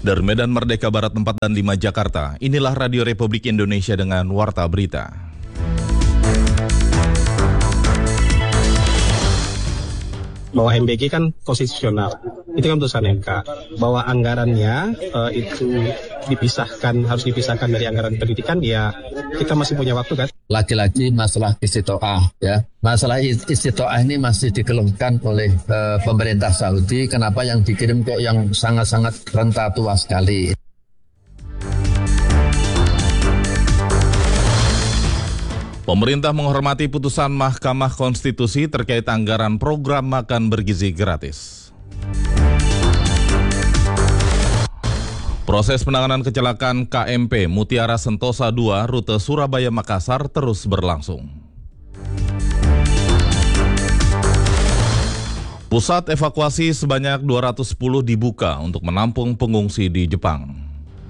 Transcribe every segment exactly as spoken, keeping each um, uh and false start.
Dari Medan Merdeka Barat empat dan lima Jakarta, inilah Radio Republik Indonesia dengan Warta Berita. Bahwa M B G kan konstitusional, itu kan putusan M K. Bahwa anggarannya uh, itu dipisahkan, harus dipisahkan dari anggaran pendidikan, ya kita masih punya waktu kan. Lagi-lagi masalah istitoah, ya. Masalah istitoah ini masih dikeluhkan oleh uh, pemerintah Saudi. Kenapa yang dikirim kok yang sangat-sangat renta tua sekali? Pemerintah menghormati putusan Mahkamah Konstitusi terkait anggaran program makan bergizi gratis. Proses penanganan kecelakaan K M P Mutiara Sentosa dua rute Surabaya-Makassar terus berlangsung. Pusat evakuasi sebanyak dua ratus sepuluh dibuka untuk menampung pengungsi di Jepang.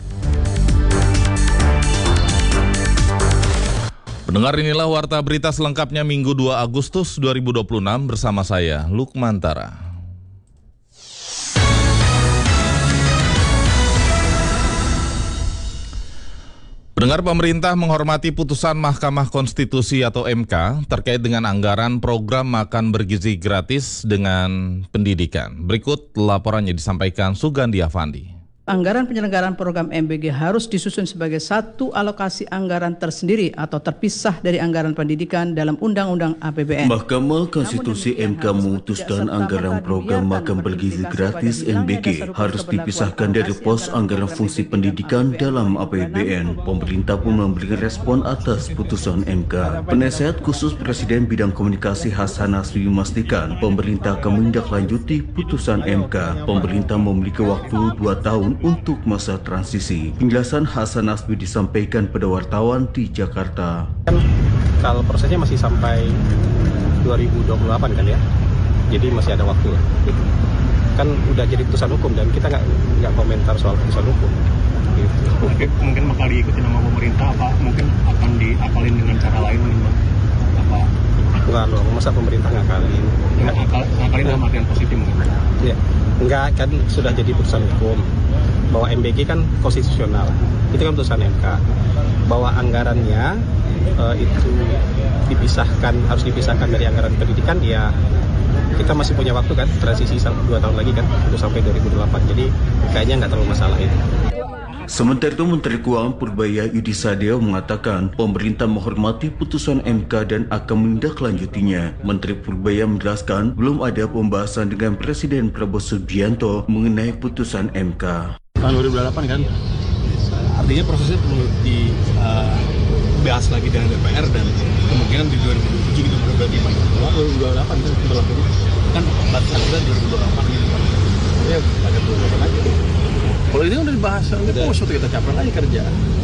Pendengar, inilah Warta Berita selengkapnya Minggu dua Agustus dua ribu dua puluh enam bersama saya, Lukmantara. Pendengar, pemerintah menghormati putusan Mahkamah Konstitusi atau M K terkait dengan anggaran program makan bergizi gratis dengan pendidikan. Berikut laporannya disampaikan Sugandi Afandi. Anggaran penyelenggaraan program M B G harus disusun sebagai satu alokasi anggaran tersendiri atau terpisah dari anggaran pendidikan dalam Undang-Undang A P B N. Mahkamah Konstitusi M K memutuskan anggaran program makan bergizi gratis M B G harus dipisahkan dari pos anggaran fungsi pendidikan dalam A P B N. Pemerintah pun memberikan respon atas putusan M K. Penasehat khusus Presiden Bidang Komunikasi Hasan Nasbi memastikan pemerintah akan menindaklanjuti putusan M K. Pemerintah memiliki waktu dua tahun untuk masa transisi. Penjelasan Hasan Nasbi disampaikan pada wartawan di Jakarta. Kan kalau prosesnya masih sampai dua ribu dua puluh delapan kan ya, jadi masih ada waktu. Kan udah jadi putusan hukum dan kita nggak nggak komentar soal putusan hukum. Gitu. Mungkin, mungkin bakal diikuti nama pemerintah, apa mungkin akan diakalin dengan cara lain, apa? Enggak loh, masa pemerintah ngakalin? Nggak akal, ngakalin dalam artian positif mungkin? Ya, enggak, kan sudah jadi putusan hukum. Bahwa M B G kan konstitusional, itu kan putusan M K. Bahwa anggarannya uh, itu dipisahkan, harus dipisahkan dari anggaran pendidikan, ya kita masih punya waktu kan, transisi dua tahun lagi kan, itu sampai dua ribu delapan, jadi kayaknya nggak terlalu masalah itu. Sementara itu, Menteri Keuangan Purbaya Yudi Sadewo mengatakan pemerintah menghormati putusan M K dan akan menindaklanjutinya. Menteri Purbaya menjelaskan belum ada pembahasan dengan Presiden Prabowo Subianto mengenai putusan M K. Tahun dua ribu delapan kan, artinya prosesnya perlu dibahas uh, lagi dengan D P R dan kemungkinan di dua ribu dua puluh tujuh gitu berarti Pak. dua ribu dua puluh delapan kan berlakunya kan batas kita dua ribu dua puluh delapan gitu Pak. Ya pada dua ribu dua puluh delapan aja. Kalau ini udah dibahas, udah suatu kita capres aja kerja.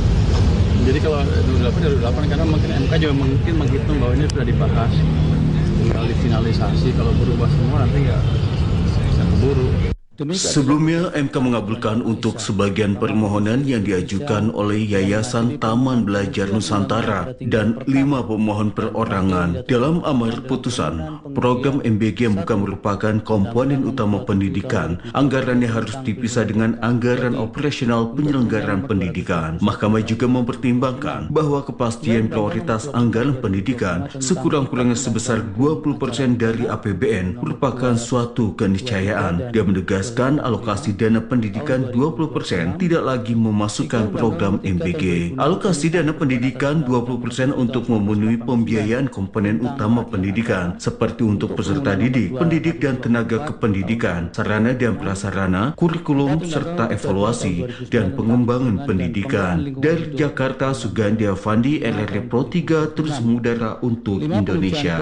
Jadi kalau dua ribu delapan dua ribu delapan karena mungkin M K juga mungkin menghitung bahwa ini sudah dibahas, tinggal difinalisasi. Kalau berubah semua nanti ya bisa keburu. Sebelumnya, M K mengabulkan untuk sebagian permohonan yang diajukan oleh Yayasan Taman Belajar Nusantara dan lima pemohon perorangan. Dalam amar putusan, program M B G yang bukan merupakan komponen utama pendidikan, anggarannya harus dipisah dengan anggaran operasional penyelenggaraan pendidikan. Mahkamah juga mempertimbangkan bahwa kepastian prioritas anggaran pendidikan sekurang-kurangnya sebesar dua puluh persen dari A P B N merupakan suatu keniscayaan. Dia menegaskan alokasi dana pendidikan dua puluh persen tidak lagi memasukkan program M B G. Alokasi dana pendidikan dua puluh persen untuk memenuhi pembiayaan komponen utama pendidikan seperti untuk peserta didik, pendidik dan tenaga kependidikan, sarana dan prasarana, kurikulum serta evaluasi dan pengembangan pendidikan. Dari Jakarta, Sugandi Afandi, L R P Pro tiga terus mengudara untuk Indonesia.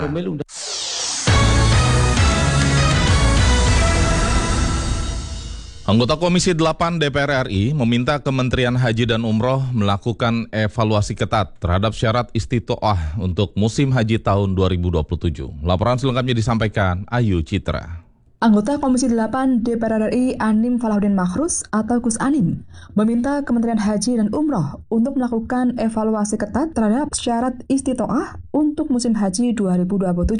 Anggota Komisi delapan D P R R I meminta Kementerian Haji dan Umroh melakukan evaluasi ketat terhadap syarat istitoah untuk musim haji tahun dua ribu dua puluh tujuh. Laporan selengkapnya disampaikan Ayu Citra. Anggota Komisi delapan D P R R I Anim Falahuddin Makhrus atau Gus Anim meminta Kementerian Haji dan Umroh untuk melakukan evaluasi ketat terhadap syarat istitoah untuk musim haji dua ribu dua puluh tujuh.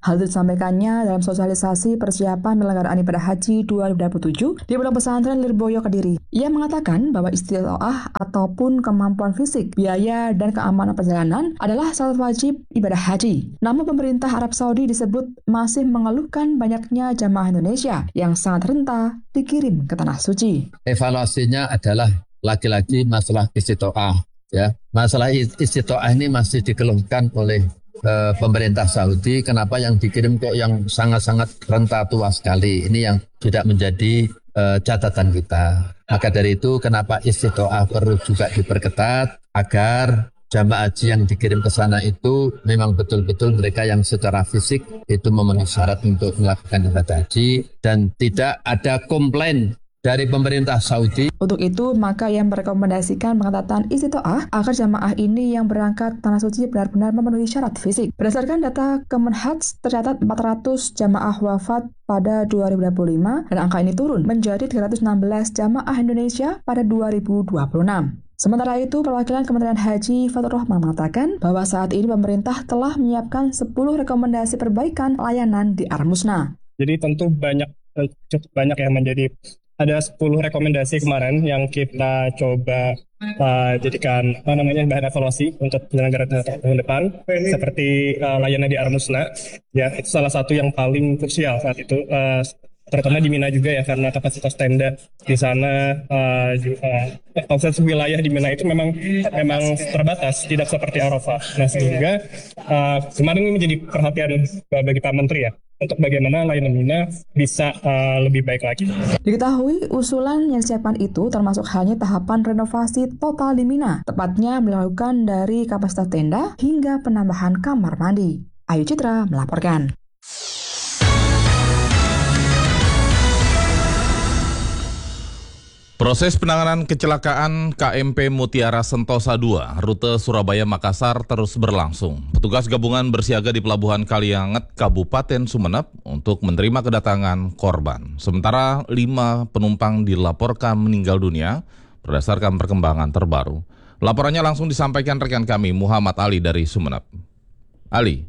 Hal itu disampaikannya dalam sosialisasi persiapan penyelenggaraan ibadah haji dua ribu dua puluh tujuh di Pondok Pesantren Lirboyo Kediri. Ia mengatakan bahwa istitoah ataupun kemampuan fisik, biaya, dan keamanan perjalanan adalah syarat wajib ibadah haji. Namun pemerintah Arab Saudi disebut masih mengeluhkan banyaknya jamaah Indonesia yang sangat renta dikirim ke Tanah Suci. Evaluasinya adalah lagi-lagi masalah istitoah. Ya, masalah istitoah ini masih dikeluhkan oleh Uh, pemerintah Saudi. Kenapa yang dikirim kok yang sangat-sangat renta tua sekali? Ini yang tidak menjadi uh, catatan kita. Maka dari itu kenapa istitoah perlu juga diperketat agar jamaah haji yang dikirim ke sana itu memang betul-betul mereka yang secara fisik itu memenuhi syarat untuk melakukan ibadah haji dan tidak ada komplain dari pemerintah Saudi. Untuk itu, maka yang merekomendasikan pengetatan istitoah agar jamaah ini yang berangkat Tanah Suci benar-benar memenuhi syarat fisik. Berdasarkan data Kemenhaj, tercatat empat ratus jamaah wafat pada dua ribu dua puluh lima dan angka ini turun menjadi tiga ratus enam belas jamaah Indonesia pada dua ribu dua puluh enam. Sementara itu, perwakilan Kementerian Haji Fatur Rahman mengatakan bahwa saat ini pemerintah telah menyiapkan sepuluh rekomendasi perbaikan layanan di Armusna. Jadi tentu banyak cukup banyak yang menjadi ada sepuluh rekomendasi kemarin yang kita coba uh, jadikan apa namanya bahan evaluasi untuk penyelenggaraan tahun depan, seperti uh, layanan di Armusna. Ya, itu salah satu yang paling krusial saat itu, uh, terutama di Mina juga ya, karena kapasitas tenda di sana, uh, uh, kapasitas wilayah di Mina itu memang memang terbatas, tidak seperti Arafah. Nah, sehingga uh, kemarin ini menjadi perhatian bagi Pak Menteri ya, untuk bagaimana layanan Mina bisa uh, lebih baik lagi. Diketahui usulan yang disiapkan itu termasuk halnya tahapan renovasi total di Mina, tepatnya melakukan dari kapasitas tenda hingga penambahan kamar mandi. Ayu Citra melaporkan. Proses penanganan kecelakaan K M P Mutiara Sentosa dua, rute Surabaya-Makassar terus berlangsung. Petugas gabungan bersiaga di Pelabuhan Kalianget, Kabupaten Sumeneb untuk menerima kedatangan korban. Sementara lima penumpang dilaporkan meninggal dunia berdasarkan perkembangan terbaru. Laporannya langsung disampaikan rekan kami Muhammad Ali dari Sumeneb. Ali.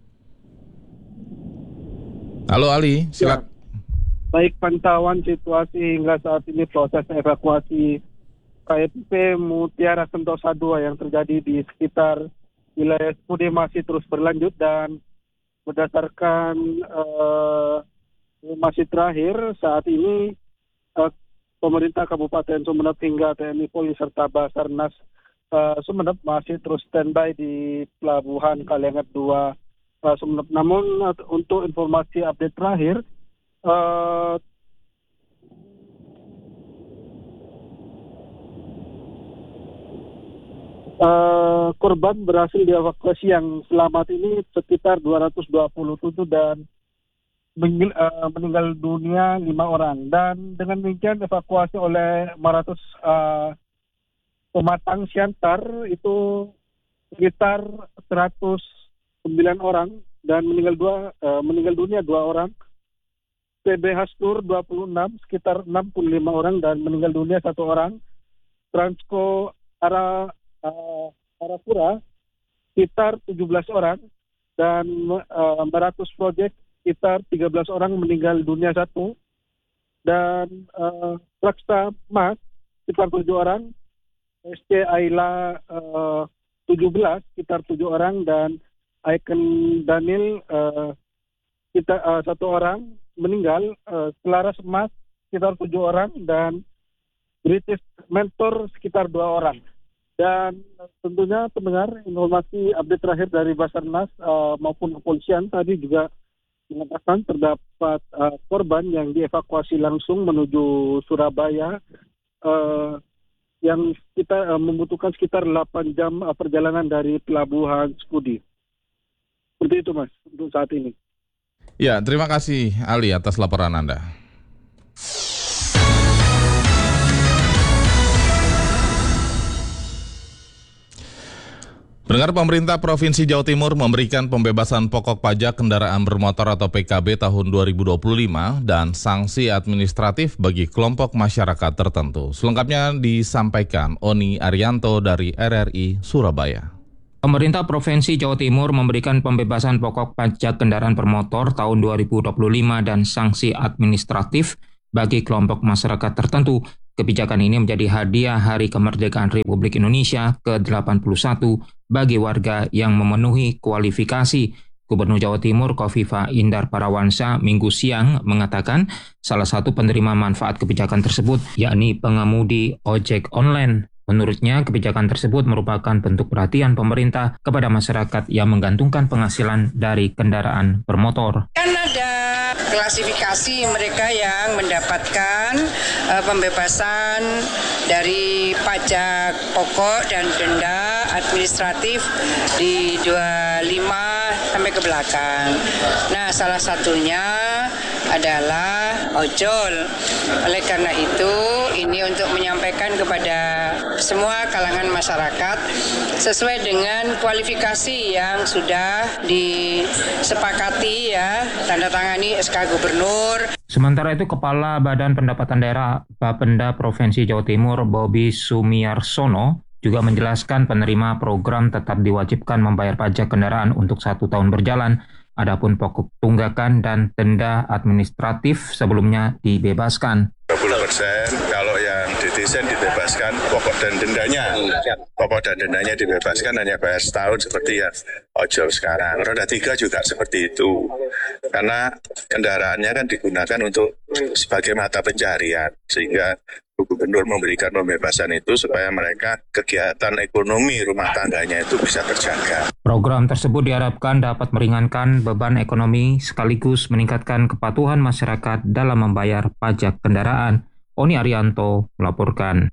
Halo Ali, silakan. Baik, pantauan situasi hingga saat ini proses evakuasi K M P Mutiara Sentosa dua yang terjadi di sekitar wilayah Sude masih terus berlanjut, dan berdasarkan uh, masih terakhir saat ini uh, pemerintah Kabupaten Sumeneb hingga T N I Polri serta Basarnas uh, Sumeneb masih terus standby di Pelabuhan Kalianget dua uh, Sumeneb. Namun uh, untuk informasi update terakhir, Uh, uh, korban berhasil dievakuasi yang selamat ini sekitar dua ratus dua puluh tujuh dan meninggal, uh, meninggal dunia lima orang, dan dengan demikian evakuasi oleh lima ratus uh, pematang siantar itu sekitar seratus sembilan orang dan meninggal dua uh, meninggal dunia dua orang. P B Hastur dua puluh enam sekitar enam puluh lima orang dan meninggal dunia satu orang. Transco Ara uh, Arapura sekitar tujuh belas orang dan uh, Meratus Project sekitar tiga belas orang meninggal dunia satu, dan uh, Praksa Mas sekitar tujuh orang, S C Aila uh, tujuh belas sekitar tujuh orang, dan Icon Daniel uh, kita uh, satu orang meninggal, uh, Selaras Emas sekitar tujuh orang, dan British Mentor sekitar dua orang. Dan tentunya pendengar, informasi update terakhir dari Basarnas uh, maupun kepolisian tadi juga mengatakan terdapat uh, korban yang dievakuasi langsung menuju Surabaya, uh, yang kita uh, membutuhkan sekitar delapan jam uh, perjalanan dari Pelabuhan Skudi. Seperti itu Mas untuk saat ini. Ya, terima kasih Ali atas laporan Anda. Pendengar, pemerintah Provinsi Jawa Timur memberikan pembebasan pokok pajak kendaraan bermotor atau P K B tahun dua ribu dua puluh lima dan sanksi administratif bagi kelompok masyarakat tertentu. Selengkapnya disampaikan Oni Arianto dari R R I Surabaya. Pemerintah Provinsi Jawa Timur memberikan pembebasan pokok pajak kendaraan bermotor tahun dua ribu dua puluh lima dan sanksi administratif bagi kelompok masyarakat tertentu. Kebijakan ini menjadi hadiah Hari Kemerdekaan Republik Indonesia ke delapan puluh satu bagi warga yang memenuhi kualifikasi. Gubernur Jawa Timur Kofifa Indar Parawansa Minggu siang mengatakan salah satu penerima manfaat kebijakan tersebut yakni pengemudi ojek online. Menurutnya, kebijakan tersebut merupakan bentuk perhatian pemerintah kepada masyarakat yang menggantungkan penghasilan dari kendaraan bermotor. Kan ada klasifikasi mereka yang mendapatkan uh, pembebasan dari pajak pokok dan denda administratif di dua puluh lima sampai ke belakang. Nah, salah satunya adalah ojol. Oleh karena itu, ini untuk menyampaikan kepada semua kalangan masyarakat sesuai dengan kualifikasi yang sudah disepakati ya, tanda tangani S K Gubernur. Sementara itu, Kepala Badan Pendapatan Daerah Bapenda Provinsi Jawa Timur Bobi Sumiarsono juga menjelaskan penerima program tetap diwajibkan membayar pajak kendaraan untuk satu tahun berjalan. Adapun pokok tunggakan dan denda administratif sebelumnya dibebaskan. dua puluh persen kalau yang didesain dibebaskan pokok dan dendanya. Pokok dan dendanya dibebaskan hanya bayar setahun seperti yang ojol sekarang. Roda tiga juga seperti itu. Karena kendaraannya kan digunakan untuk sebagai mata pencaharian. Sehingga Gubernur memberikan pembebasan itu supaya mereka kegiatan ekonomi rumah tangganya itu bisa terjaga. Program tersebut diharapkan dapat meringankan beban ekonomi sekaligus meningkatkan kepatuhan masyarakat dalam membayar pajak kendaraan. Oni Arianto melaporkan.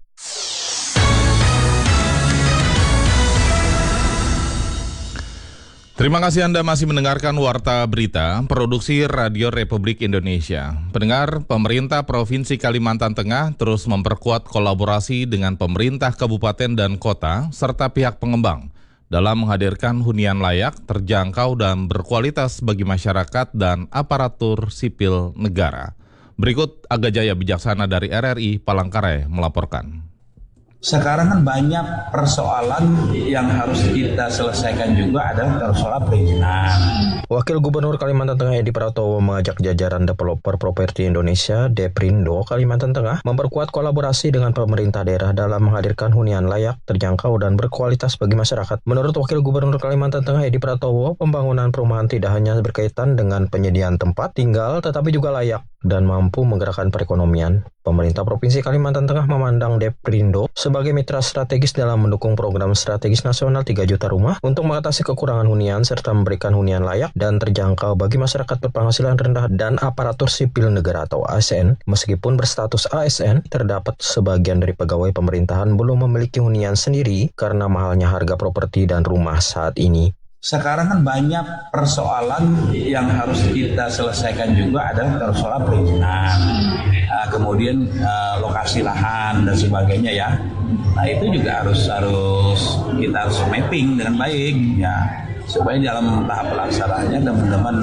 Terima kasih Anda masih mendengarkan Warta Berita, Produksi Radio Republik Indonesia. Pendengar, pemerintah Provinsi Kalimantan Tengah terus memperkuat kolaborasi dengan pemerintah kabupaten dan kota, serta pihak pengembang, dalam menghadirkan hunian layak, terjangkau, dan berkualitas bagi masyarakat dan aparatur sipil negara. Berikut Aga Jaya Bijaksana dari R R I Palangkaraya melaporkan. Sekarang kan banyak persoalan yang harus kita selesaikan juga adalah persoalan perizinan. Wakil Gubernur Kalimantan Tengah Edi Pratowo mengajak jajaran developer properti Indonesia Deprindo Kalimantan Tengah memperkuat kolaborasi dengan pemerintah daerah dalam menghadirkan hunian layak, terjangkau, dan berkualitas bagi masyarakat. Menurut Wakil Gubernur Kalimantan Tengah Edi Pratowo, pembangunan perumahan tidak hanya berkaitan dengan penyediaan tempat tinggal, tetapi juga layak dan mampu menggerakkan perekonomian. Pemerintah Provinsi Kalimantan Tengah memandang Deprindo sebagai mitra strategis dalam mendukung program strategis nasional tiga juta rumah untuk mengatasi kekurangan hunian serta memberikan hunian layak dan terjangkau bagi masyarakat berpenghasilan rendah dan aparatur sipil negara atau A S N. Meskipun berstatus A S N, terdapat sebagian dari pegawai pemerintahan belum memiliki hunian sendiri karena mahalnya harga properti dan rumah saat ini. Sekarang kan banyak persoalan yang harus kita selesaikan juga adalah persoalan perizinan, uh, kemudian uh, lokasi lahan dan sebagainya ya. Nah itu juga harus harus kita harus mapping dengan baik ya, supaya dalam tahap pelaksanaannya teman-teman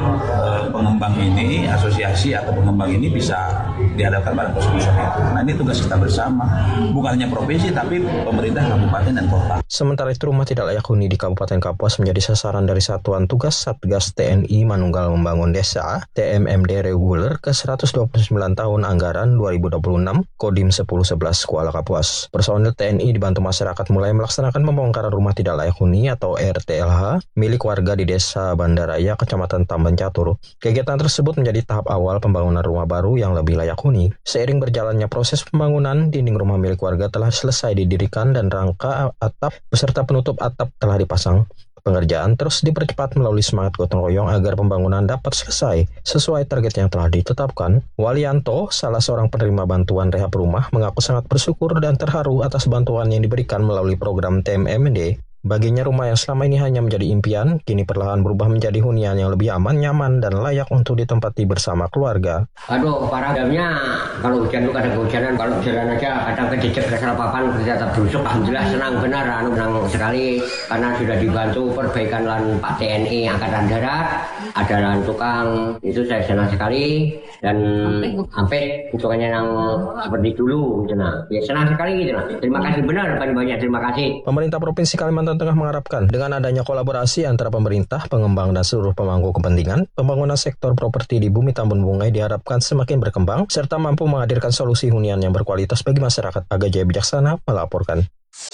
uh, pengembang ini, asosiasi atau pengembang ini bisa dihadapkan pada persoalan itu. Nah ini tugas kita bersama, bukan hanya provinsi tapi pemerintah kabupaten dan kota. Sementara itu, rumah tidak layak huni di Kabupaten Kapuas menjadi sasaran dari Satuan Tugas Satgas T N I Manunggal Membangun Desa T M M D reguler ke seratus dua puluh sembilan tahun anggaran dua ribu dua puluh enam Kodim sepuluh sebelas Kuala Kapuas. Personil T N I dibantu masyarakat mulai melaksanakan pembongkaran rumah tidak layak huni atau R T L H milik warga di Desa Bandaraya, Kecamatan Tamban Catur. Kegiatan tersebut menjadi tahap awal pembangunan rumah baru yang lebih layak huni. Seiring berjalannya proses pembangunan, dinding rumah milik warga telah selesai didirikan dan rangka atap beserta penutup atap telah dipasang. Pengerjaan terus dipercepat melalui semangat gotong royong agar pembangunan dapat selesai sesuai target yang telah ditetapkan. Walianto, salah seorang penerima bantuan rehab rumah, mengaku sangat bersyukur dan terharu atas bantuan yang diberikan melalui program T M M D. Baginya rumah yang selama ini hanya menjadi impian, kini perlahan berubah menjadi hunian yang lebih aman, nyaman, dan layak untuk ditempati bersama keluarga. Aduh, paragamnya kalau hujan itu kadang kehujanan, kalau jalan aja kadang kejejak dasar papan kita tetap busuk. Alhamdulillah senang benar, anu senang sekali karena sudah dibantu perbaikan lan Pak T N I Angkatan Darat, ada lan tukang, itu saya senang sekali dan sampai hitungannya yang seperti dulu, gitu nah. Ya senang sekali gitu nah. Terima kasih benar, banyak-banyak terima kasih. Pemerintah Provinsi Kalimantan Kalimantan Tengah mengharapkan dengan adanya kolaborasi antara pemerintah, pengembang, dan seluruh pemangku kepentingan, pembangunan sektor properti di Bumi Tambun Bungai diharapkan semakin berkembang serta mampu menghadirkan solusi hunian yang berkualitas bagi masyarakat. Aga Jaya Bijaksana melaporkan.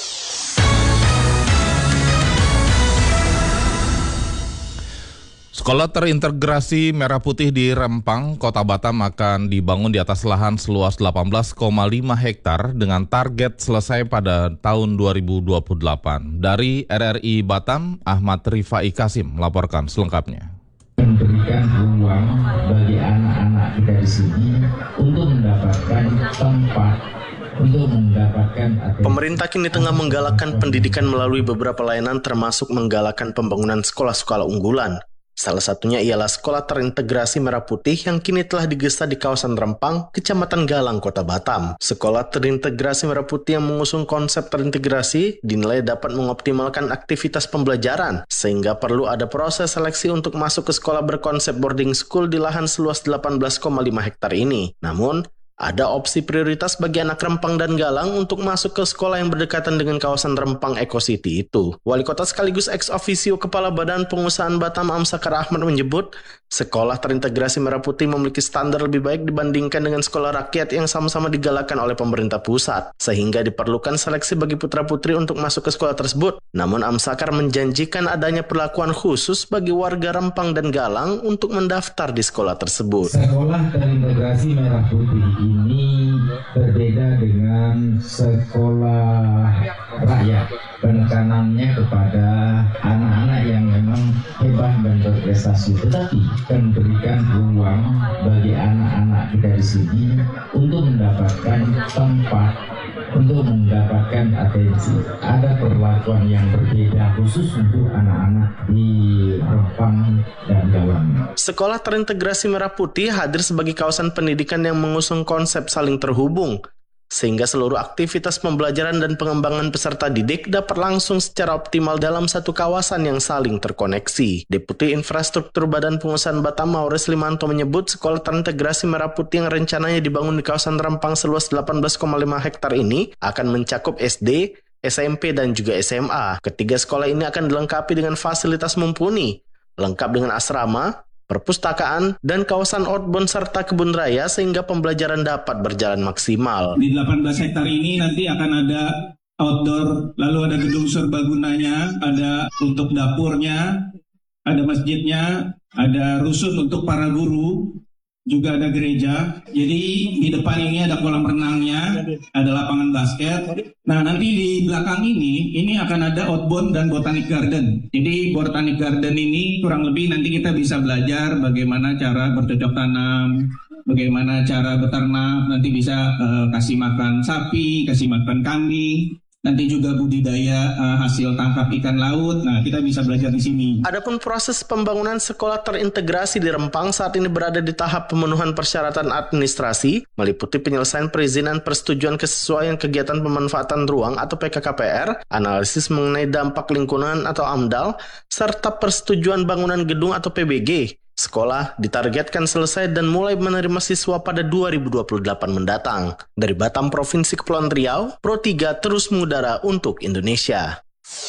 Sekolah terintegrasi Merah Putih di Rempang, Kota Batam akan dibangun di atas lahan seluas delapan belas koma lima hektar dengan target selesai pada tahun dua ribu dua puluh delapan. Dari R R I Batam, Ahmad Rifai Kasim melaporkan selengkapnya. Memberikan ruang bagi anak-anak kita di sini untuk mendapatkan tempat untuk mendapatkan atensi. Pemerintah kini tengah menggalakkan pendidikan melalui beberapa layanan termasuk menggalakkan pembangunan sekolah-sekolah unggulan. Salah satunya ialah Sekolah Terintegrasi Merah Putih yang kini telah digesa di kawasan Rempang, Kecamatan Galang, Kota Batam. Sekolah Terintegrasi Merah Putih yang mengusung konsep terintegrasi dinilai dapat mengoptimalkan aktivitas pembelajaran, sehingga perlu ada proses seleksi untuk masuk ke sekolah berkonsep boarding school di lahan seluas delapan belas koma lima hektar ini. Namun, ada opsi prioritas bagi anak Rempang dan Galang untuk masuk ke sekolah yang berdekatan dengan kawasan Rempang Eco City itu. Wali Kota sekaligus ex officio Kepala Badan Pengusahaan Batam Amsakar Ahmad menyebut, Sekolah Terintegrasi Merah Putih memiliki standar lebih baik dibandingkan dengan sekolah rakyat yang sama-sama digalakan oleh pemerintah pusat, sehingga diperlukan seleksi bagi putra-putri untuk masuk ke sekolah tersebut. Namun Amsakar menjanjikan adanya perlakuan khusus bagi warga Rempang dan Galang untuk mendaftar di sekolah tersebut. Sekolah Terintegrasi Merah Putih ini berbeda dengan sekolah rakyat. Penekanannya kepada anak-anak yang memang hebat dan berprestasi, tetapi memberikan ruang bagi anak-anak kita di sini untuk mendapatkan tempat, untuk mendapatkan atensi. Ada perlakuan yang berbeda khusus untuk anak-anak di Rempang dan Galang. Sekolah Terintegrasi Merah Putih hadir sebagai kawasan pendidikan yang mengusung konsep saling terhubung, sehingga seluruh aktivitas pembelajaran dan pengembangan peserta didik dapat langsung secara optimal dalam satu kawasan yang saling terkoneksi. Deputi Infrastruktur Badan Pengusahaan Batam Maurice Limanto menyebut Sekolah Terintegrasi Merah Putih yang rencananya dibangun di kawasan Rempang seluas delapan belas koma lima hektar ini akan mencakup S D, S M P, dan juga S M A. Ketiga sekolah ini akan dilengkapi dengan fasilitas mumpuni, lengkap dengan asrama, perpustakaan, dan kawasan outbound serta kebun raya sehingga pembelajaran dapat berjalan maksimal. Di delapan belas hektar ini nanti akan ada outdoor, lalu ada gedung serbagunanya, ada untuk dapurnya, ada masjidnya, ada rusun untuk para guru, juga ada gereja. Jadi di depan ini ada kolam renangnya, ada lapangan basket. Nah, nanti di belakang ini, ini akan ada outbound dan botanic garden. Jadi botanic garden ini kurang lebih nanti kita bisa belajar bagaimana cara bercocok tanam, bagaimana cara beternak, nanti bisa uh, kasih makan sapi, kasih makan kambing. Nanti juga budidaya uh, hasil tangkap ikan laut. Nah, kita bisa belajar di sini. Adapun proses pembangunan sekolah terintegrasi di Rempang saat ini berada di tahap pemenuhan persyaratan administrasi, meliputi penyelesaian perizinan persetujuan kesesuaian kegiatan pemanfaatan ruang atau P K K P R, analisis mengenai dampak lingkungan atau AMDAL, serta persetujuan bangunan gedung atau P B G. Sekolah ditargetkan selesai dan mulai menerima siswa pada dua ribu dua puluh delapan mendatang. Dari Batam, Provinsi Kepulauan Riau, Pro tiga terus mengudara untuk Indonesia.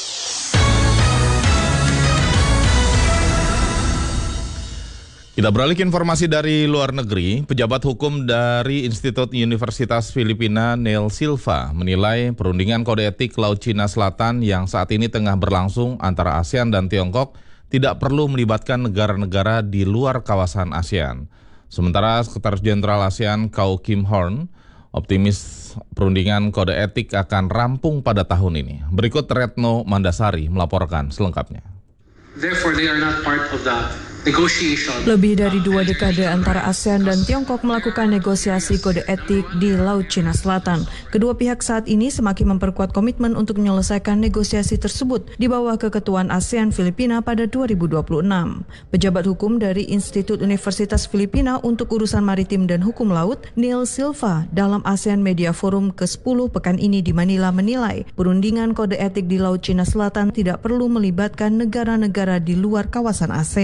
Kita beralih ke informasi dari luar negeri. Pejabat hukum dari Institut Universitas Filipina, Neil Silva, menilai perundingan kode etik Laut Cina Selatan yang saat ini tengah berlangsung antara ASEAN dan Tiongkok tidak perlu melibatkan negara-negara di luar kawasan ASEAN. Sementara Sekretaris Jenderal ASEAN Kau Kim Horn optimis perundingan kode etik akan rampung pada tahun ini. Berikut Retno Mandasari melaporkan selengkapnya. Therefore, they are not part of the negotiation. Lebih dari dua dekade antara ASEAN dan Tiongkok melakukan negosiasi kode etik di Laut Cina Selatan. Kedua pihak saat ini semakin memperkuat komitmen untuk menyelesaikan negosiasi tersebut di bawah keketuaan ASEAN Filipina pada dua ribu dua puluh enam. Pejabat hukum dari Institut Universitas Filipina untuk Urusan Maritim dan Hukum Laut, Neil Silva, dalam ASEAN Media Forum ke sepuluh pekan ini di Manila menilai perundingan kode etik di Laut Cina Selatan tidak perlu melibatkan negara-negara di luar kawasan ASEAN.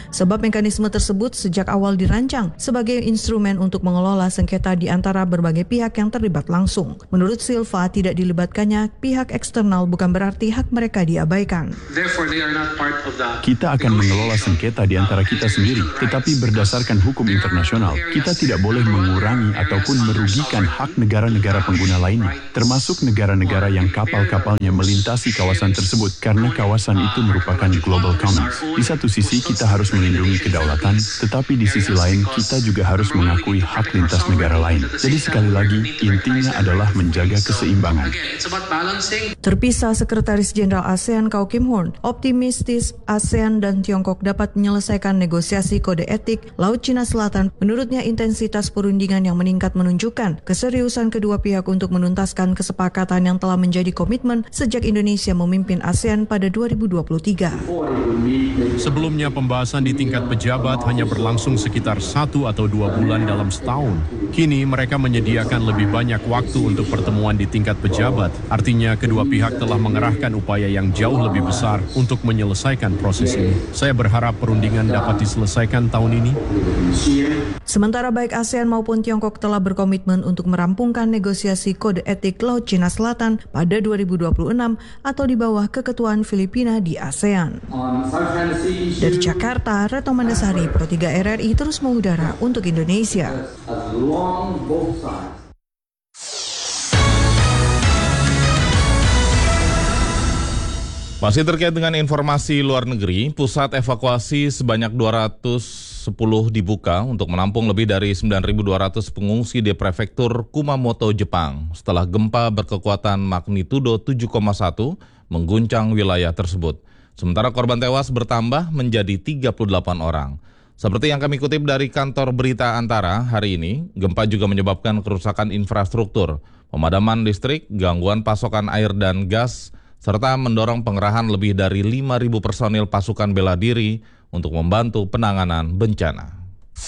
sebab mekanisme tersebut sejak awal dirancang sebagai instrumen untuk mengelola sengketa di antara berbagai pihak yang terlibat langsung. Menurut Silva, tidak dilibatkannya pihak eksternal bukan berarti hak mereka diabaikan. Kita akan mengelola sengketa di antara kita sendiri, tetapi berdasarkan hukum internasional. Kita tidak boleh mengurangi ataupun merugikan hak negara-negara pengguna lainnya, termasuk negara-negara yang kapal-kapalnya melintasi kawasan tersebut, karena kawasan itu merupakan global commons. Di satu sisi kita harus melindungi kedaulatan, tetapi di sisi lain kita juga harus mengakui hak lintas negara lain. Jadi sekali lagi, intinya adalah menjaga keseimbangan. Terpisah, Sekretaris Jenderal ASEAN Kau Kim Horn optimistis ASEAN dan Tiongkok dapat menyelesaikan negosiasi kode etik Laut Cina Selatan. Menurutnya, intensitas perundingan yang meningkat menunjukkan keseriusan kedua pihak untuk menuntaskan kesepakatan yang telah menjadi komitmen sejak Indonesia memimpin ASEAN pada dua ribu dua puluh tiga. Sebelumnya pembahasan di tingkat pejabat hanya berlangsung sekitar satu atau dua bulan dalam setahun. Kini mereka menyediakan lebih banyak waktu untuk pertemuan di tingkat pejabat. Artinya kedua pihak telah mengerahkan upaya yang jauh lebih besar untuk menyelesaikan proses ini. Saya berharap perundingan dapat diselesaikan tahun ini. Sementara baik ASEAN maupun Tiongkok telah berkomitmen untuk merampungkan negosiasi kode etik Laut Cina Selatan pada dua ribu dua puluh enam atau di bawah keketuaan Filipina di ASEAN. Dari Jakarta, Retno Mandasari, Pro tiga R R I terus mengudara untuk Indonesia. Masih terkait dengan informasi luar negeri, pusat evakuasi sebanyak dua ratus sepuluh dibuka untuk menampung lebih dari sembilan ribu dua ratus pengungsi di prefektur Kumamoto, Jepang, setelah gempa berkekuatan magnitudo tujuh koma satu mengguncang wilayah tersebut. Sementara korban tewas bertambah menjadi tiga puluh delapan orang. Seperti yang kami kutip dari kantor berita Antara hari ini, gempa juga menyebabkan kerusakan infrastruktur, pemadaman listrik, gangguan pasokan air dan gas, serta mendorong pengerahan lebih dari lima ribu personil pasukan bela diri untuk membantu penanganan bencana.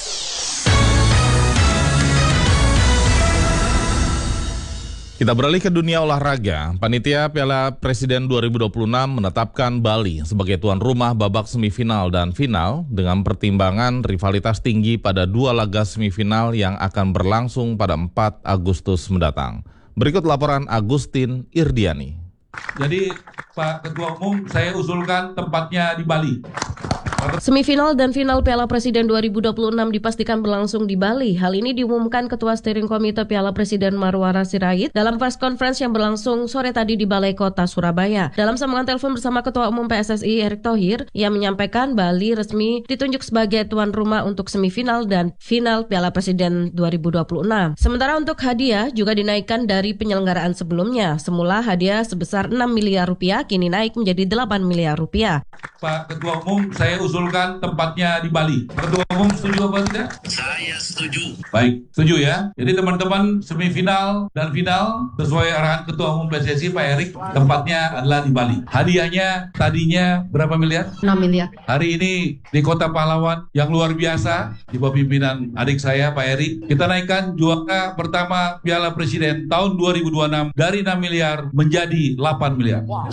Kita beralih ke dunia olahraga. Panitia Piala Presiden dua ribu dua puluh enam menetapkan Bali sebagai tuan rumah babak semifinal dan final dengan pertimbangan rivalitas tinggi pada dua laga semifinal yang akan berlangsung pada empat Agustus mendatang. Berikut laporan Agustin Irdiani. Jadi Pak Ketua Umum, saya usulkan tempatnya di Bali. Semifinal dan final Piala Presiden dua ribu dua puluh enam dipastikan berlangsung di Bali. Hal ini diumumkan Ketua Steering Komite Piala Presiden Marwara Sirait dalam press conference yang berlangsung sore tadi di Balai Kota Surabaya. Dalam sambungan telepon bersama Ketua Umum P S S I Erick Thohir, ia menyampaikan Bali resmi ditunjuk sebagai tuan rumah untuk semifinal dan final Piala Presiden dua ribu dua puluh enam. Sementara untuk hadiah juga dinaikkan dari penyelenggaraan sebelumnya. Semula hadiah sebesar enam miliar rupiah, kini naik menjadi delapan miliar rupiah. Pak Ketua Umum, saya usulkan tempatnya di Bali. Ketua Umum setuju apa tidak? Saya setuju. Baik, setuju ya. Jadi teman-teman, semifinal dan final sesuai arahan Ketua Umum P S S I Pak Erick, tempatnya adalah di Bali. Hadiahnya tadinya berapa miliar? enam miliar. Hari ini di Kota Pahlawan yang luar biasa di bawah pimpinan adik saya Pak Erick, kita naikkan juara pertama Piala Presiden tahun dua ribu dua puluh enam dari enam miliar menjadi delapan miliar. Wow.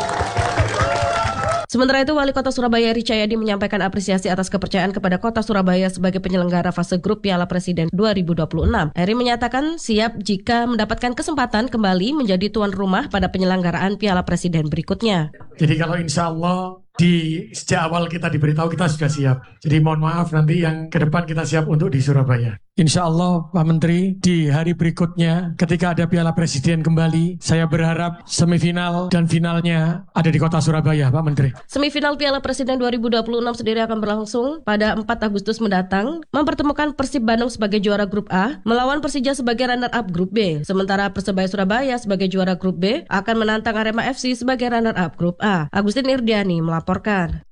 Sementara itu, Wali Kota Surabaya Eri Cahyadi menyampaikan apresiasi atas kepercayaan kepada Kota Surabaya sebagai penyelenggara fase grup Piala Presiden dua ribu dua puluh enam. Eri menyatakan siap jika mendapatkan kesempatan kembali menjadi tuan rumah pada penyelenggaraan Piala Presiden berikutnya. Jadi kalau insya Allah di sejak awal kita diberitahu kita sudah siap. Jadi mohon maaf nanti yang ke depan kita siap untuk di Surabaya. Insya Allah Pak Menteri di hari berikutnya ketika ada Piala Presiden kembali, saya berharap semifinal dan finalnya ada di Kota Surabaya Pak Menteri. Semifinal Piala Presiden dua ribu dua puluh enam sendiri akan berlangsung pada empat Agustus mendatang, mempertemukan Persib Bandung sebagai juara grup A melawan Persija sebagai runner-up grup B. Sementara Persebaya Surabaya sebagai juara grup B akan menantang Arema F C sebagai runner-up grup A. Agustin Irdiani melaporkan.